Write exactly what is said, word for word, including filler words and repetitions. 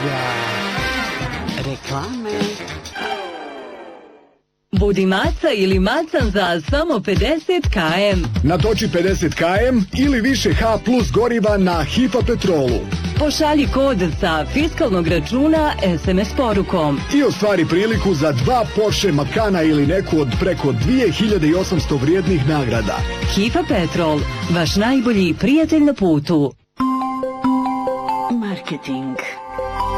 Reklame. Budi maca ili macan za samo pedeset kilometara. Natoči pedeset kilometara ili više H plus goriva na Hifa Petrolu. Pošalji kod sa fiskalnog računa es em es porukom. I ostvari priliku za dva Porsche Macana ili neku od preko dvije hiljade osamsto vrijednih nagrada. Hifa Petrol, vaš najbolji prijatelj na putu. Marketing.